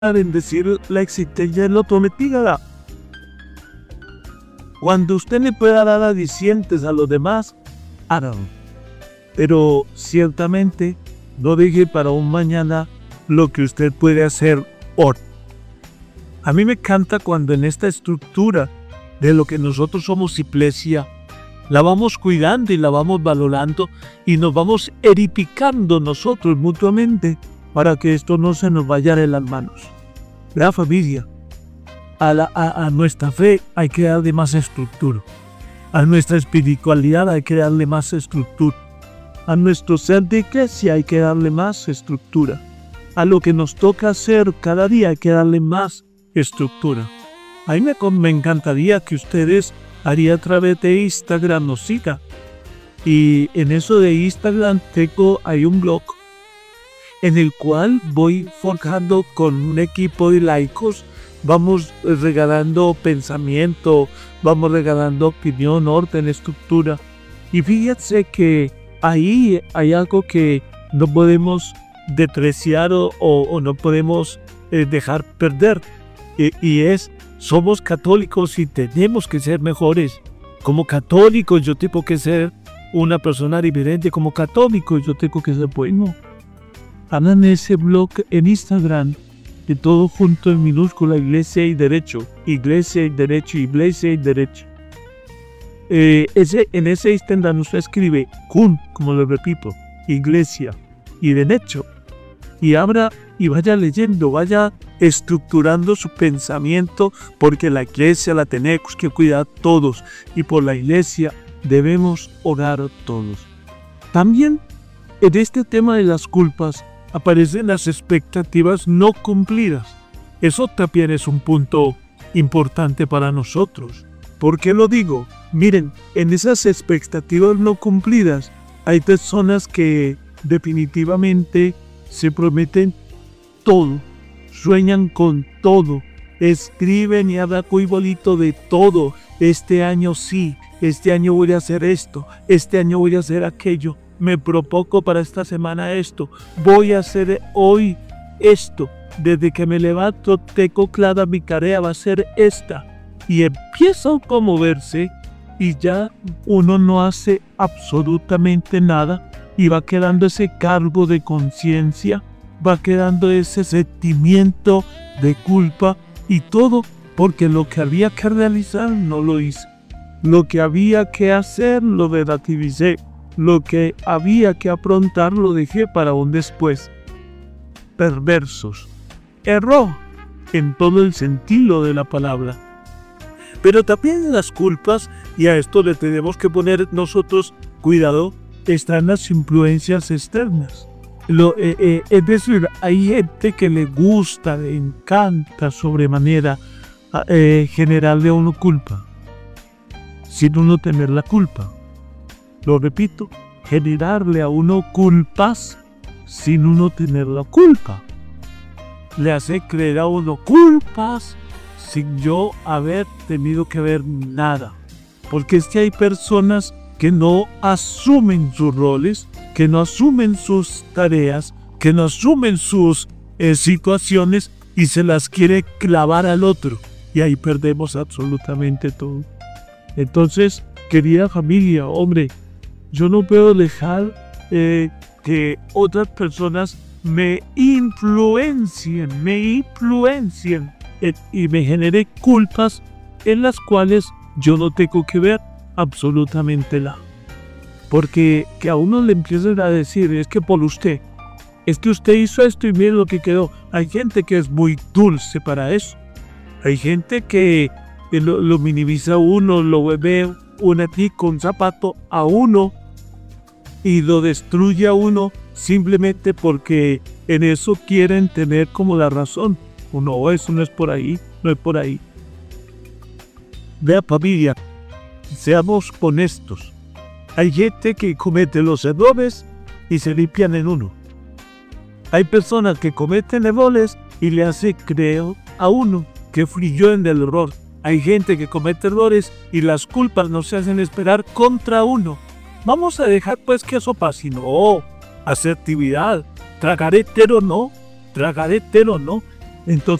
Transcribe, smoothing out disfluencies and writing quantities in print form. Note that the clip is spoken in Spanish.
en decir la existencia del otro, metida. Cuando usted le pueda dar alicientes a los demás, hágalo. Pero ciertamente no deje para un mañana lo que usted puede hacer hoy. A mí me encanta cuando en esta estructura de lo que nosotros somos iglesia, la vamos cuidando y la vamos valorando y nos vamos edificando nosotros mutuamente para que esto no se nos vaya de las manos. La familia, a nuestra fe hay que darle más estructura. A nuestra espiritualidad hay que darle más estructura. A nuestro ser de iglesia hay que darle más estructura. A lo que nos toca hacer cada día hay que darle más estructura. A mí me encantaría que ustedes harían a través de Instagram nos sigan. Y en eso de Instagram hay un blog en el cual voy forjando con un equipo de laicos. Vamos regalando pensamiento, vamos regalando opinión, orden, estructura. Y fíjense que ahí hay algo que no podemos despreciar o no podemos dejar perder. Y es, somos católicos y tenemos que ser mejores. Como católicos yo tengo que ser una persona diferente. Como católico yo tengo que ser bueno. Hagan ese blog en Instagram, de todo junto en minúscula, Iglesia y Derecho, Iglesia y Derecho, Iglesia y Derecho. En ese Instagram usted escribe CUN, como lo repito, Iglesia y Derecho. Y abra y vaya leyendo, vaya estructurando su pensamiento, porque la iglesia la tenemos que cuidar todos y por la iglesia debemos orar todos. También en este tema de las culpas aparecen las expectativas no cumplidas. Eso también es un punto importante para nosotros. ¿Por qué lo digo? Miren, en esas expectativas no cumplidas hay personas que definitivamente se prometen todo, sueñan con todo, escriben y hablan muy bonito de todo. Este año sí, este año voy a hacer esto, este año voy a hacer aquello. Me propongo para esta semana esto, voy a hacer hoy esto, desde que me levanto tengo clara mi tarea, va a ser esta, y empieza a moverse y ya uno no hace absolutamente nada y va quedando ese cargo de conciencia, va quedando ese sentimiento de culpa y todo porque lo que había que realizar no lo hice, lo que había que hacer lo relativicé. Lo que había que afrontar lo dejé para un después. Perversos. Error en todo el sentido de la palabra. Pero también las culpas, y a esto le tenemos que poner nosotros cuidado, están las influencias externas. Es decir, hay gente que le gusta, le encanta sobremanera generarle a uno culpa, sin uno tener la culpa. Lo repito, generarle a uno culpas sin uno tener la culpa. Le hace creer a uno culpas sin yo haber tenido que ver nada. Porque es que hay personas que no asumen sus roles, que no asumen sus tareas, que no asumen sus situaciones y se las quiere clavar al otro. Y ahí perdemos absolutamente todo. Entonces, querida familia, hombre, yo no puedo dejar que otras personas me influencien y me genere culpas en las cuales yo no tengo que ver absolutamente nada. Porque que a uno le empiecen a decir, es que por usted, es que usted hizo esto y mire lo que quedó. Hay gente que es muy dulce para eso. Hay gente que lo minimiza a uno, lo ve una tica con zapato a uno y lo destruye a uno simplemente porque en eso quieren tener como la razón. No, eso no es por ahí, no es por ahí. Vea, familia, seamos honestos. Hay gente que comete los errores y se limpian en uno. Hay personas que cometen errores y le hace creer a uno que fluyó en el error. Hay gente que comete errores y las culpas no se hacen esperar contra uno. Vamos a dejar pues que eso pase. No, asertividad, tragar entero no. Entonces,